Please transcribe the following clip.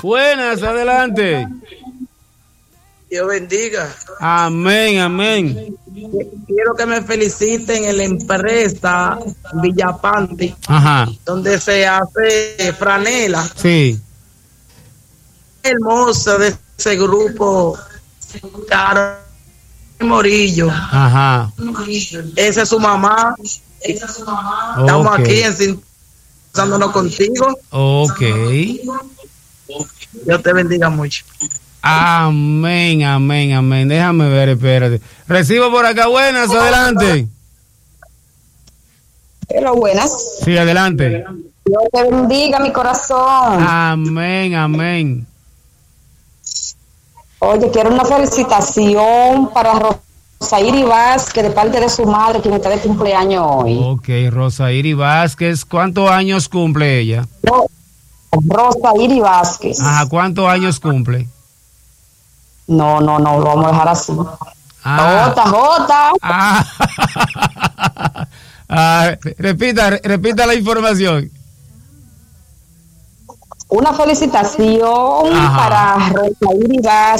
Buenas, adelante. Dios bendiga. Amén, amén. Quiero que me feliciten en la empresa Villapanti, Ajá. donde se hace franela. Sí. Hermosa de ese grupo, Caro Morillo. Ajá. Esa es su mamá. Estamos aquí sintonizándonos contigo. Ok. Dios te bendiga mucho. Amén, amén, amén. Déjame ver, espérate. Recibo por acá, buenas, adelante. Pero buenas. Sí, adelante. Dios te bendiga, mi corazón. Amén, amén. Oye, quiero una felicitación para Rosairi Vázquez de parte de su madre, quien está de cumpleaños hoy. Ok, Rosairi Vázquez, ¿cuántos años cumple ella? Rosairi Vázquez. Ajá, ¿cuántos años cumple? No, lo vamos a dejar así. Ah. Jota. Repita la información. Una felicitación Ajá. para Rosairi Vázquez